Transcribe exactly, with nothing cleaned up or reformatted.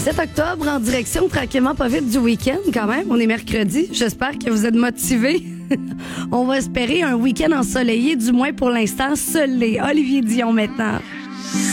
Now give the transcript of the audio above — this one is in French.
sept octobre, en direction tranquillement pas vite du week-end quand même. On est mercredi. J'espère que vous êtes motivés. On va espérer un week-end ensoleillé, du moins pour l'instant, soleil. Olivier Dion maintenant.